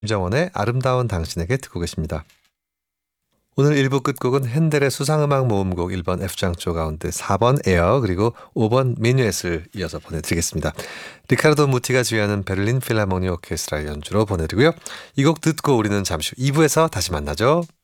김정원의 아름다운 당신에게 듣고 계십니다. 오늘 1부 끝곡은 핸델의 수상음악 모음곡 1번 F장조 가운데 4번 에어 그리고 5번 미뉴엣을 이어서 보내드리겠습니다. 리카르도 무티가 지휘하는 베를린 필하모니 오케스트라 연주로 보내드리고요. 이 곡 듣고 우리는 잠시 후 2부에서 다시 만나죠.